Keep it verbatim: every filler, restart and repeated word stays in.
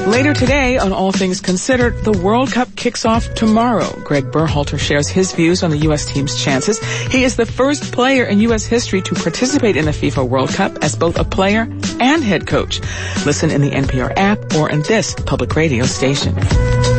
Later today on All Things Considered, the World Cup kicks off tomorrow. Greg Berhalter shares his views on the U S team's chances. He is the first player in U S history to participate in the FIFA World Cup as both a player and head coach. Listen in the N P R app or in this public radio station.